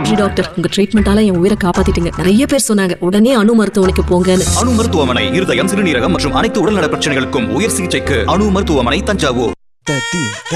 நன்றி டாக்டர், உங்க ட்ரீட்மெண்டால என் உயிரை காப்பாத்திட்டீங்க. நிறைய பேர் சொன்னாங்க உடனே அணு மருத்துவமனைக்கு போங்கன்னு. அணு மருத்துவமனை இருதயம், சிறுநீரகம் மற்றும் அனைத்து உடல்நல பிரச்சனைகளுக்கும் உயர் சிகிச்சைக்கு அணு மருத்துவமனை, தஞ்சாவூர்.